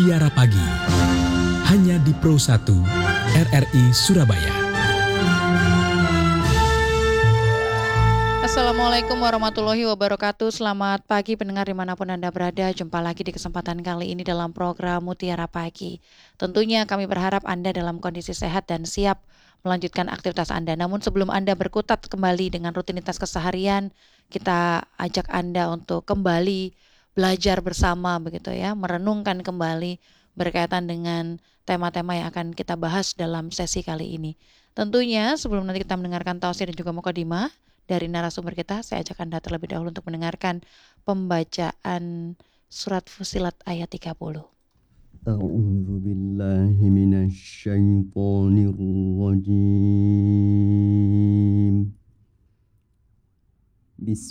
Mutiara Pagi, hanya di Pro 1 RRI Surabaya. Assalamualaikum warahmatullahi wabarakatuh. Selamat pagi pendengar dimanapun Anda berada. Jumpa lagi di kesempatan kali ini dalam program Mutiara Pagi. Tentunya kami berharap Anda dalam kondisi sehat dan siap melanjutkan aktivitas Anda. Namun sebelum Anda berkutat kembali dengan rutinitas keseharian, kita ajak Anda untuk kembali belajar bersama begitu ya, merenungkan kembali berkaitan dengan tema-tema yang akan kita bahas dalam sesi kali ini. Tentunya sebelum nanti kita mendengarkan tausiah dan juga mukadimah dari narasumber kita, saya ajak Anda terlebih dahulu untuk mendengarkan pembacaan surat Fussilat ayat 30. A'udzu billahi minasyaitonir rajim.